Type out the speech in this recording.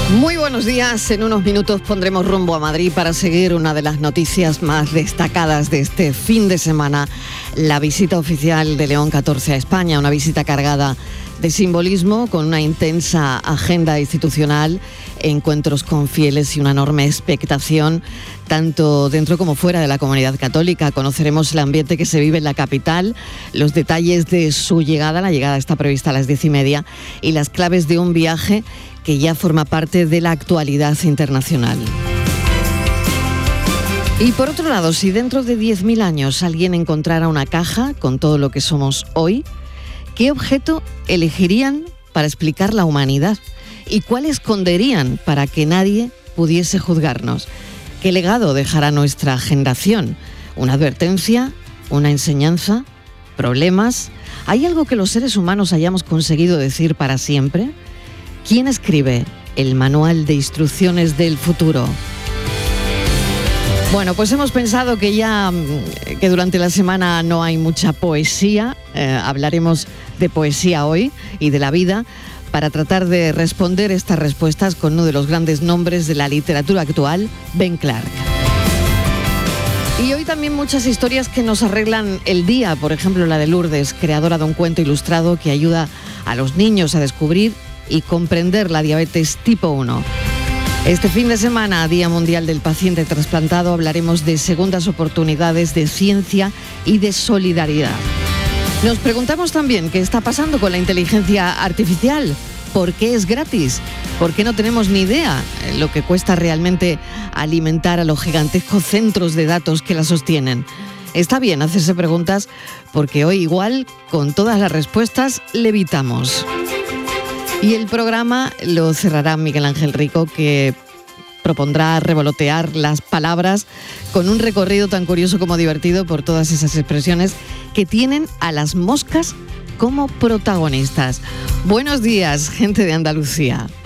Muy buenos días. En unos minutos pondremos rumbo a Madrid para seguir una de las noticias más destacadas de este fin de semana, la visita oficial de León XIV a España, una visita cargada de simbolismo, con una intensa agenda institucional, encuentros con fieles y una enorme expectación, tanto dentro como fuera de la comunidad católica. Conoceremos el ambiente que se vive en la capital, los detalles de su llegada. La llegada está prevista a las 10:30 y las claves de un viaje que ya forma parte de la actualidad internacional. Y por otro lado, si dentro de 10.000 años alguien encontrara una caja con todo lo que somos hoy, ¿qué objeto elegirían para explicar la humanidad? ¿Y cuál esconderían para que nadie pudiese juzgarnos? ¿Qué legado dejará nuestra generación? ¿Una advertencia? ¿Una enseñanza? ¿Problemas? ¿Hay algo que los seres humanos hayamos conseguido decir para siempre? ¿Quién escribe el manual de instrucciones del futuro? Bueno, pues hemos pensado que durante la semana no hay mucha poesía. Hablaremos de poesía hoy y de la vida para tratar de responder estas respuestas con uno de los grandes nombres de la literatura actual, Ben Clark. Y hoy también muchas historias que nos arreglan el día, por ejemplo la de Lourdes, creadora de un cuento ilustrado que ayuda a los niños a descubrir y comprender la diabetes tipo 1. Este fin de semana, Día Mundial del Paciente Trasplantado, hablaremos de segundas oportunidades, de ciencia y de solidaridad. Nos preguntamos también qué está pasando con la inteligencia artificial. ¿Por qué es gratis? ¿Por qué no tenemos ni idea lo que cuesta realmente alimentar a los gigantescos centros de datos que la sostienen? Está bien hacerse preguntas porque hoy igual, con todas las respuestas, levitamos. Y el programa lo cerrará Miguel Ángel Rico, que propondrá revolotear las palabras con un recorrido tan curioso como divertido por todas esas expresiones que tienen a las moscas como protagonistas. Buenos días, gente de Andalucía.